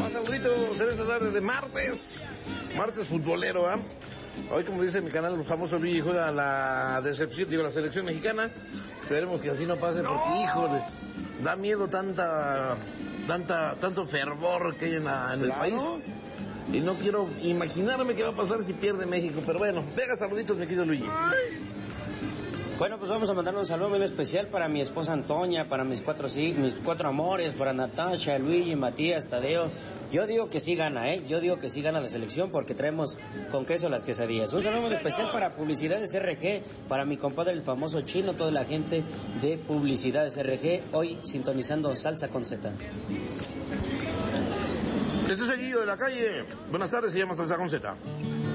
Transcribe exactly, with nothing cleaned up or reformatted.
más saluditos en esta tarde de martes. Martes futbolero, ¿ah? ¿eh? Hoy, como dice mi canal, el famoso Luigi juega la decepción, digo, la selección mexicana. Esperemos que así no pase porque, híjole, da miedo tanta, tanta, tanto fervor que hay en, la, en el claro. país. Y no quiero imaginarme qué va a pasar si pierde México. Pero bueno, deja saluditos, mi querido Luigi. Bueno, pues vamos a mandar un saludo muy especial para mi esposa Antonia, para mis cuatro mis cuatro amores, para Natasha, Luigi, Matías, Tadeo. Yo digo que sí gana, ¿eh? Yo digo que sí gana la selección porque traemos con queso las quesadillas. Un saludo muy especial para Publicidades R G, para mi compadre el famoso Chino, toda la gente de Publicidades R G, hoy sintonizando Salsa con Z. Este es el Guillo de la Calle. Buenas tardes, se llama Salsa con Z.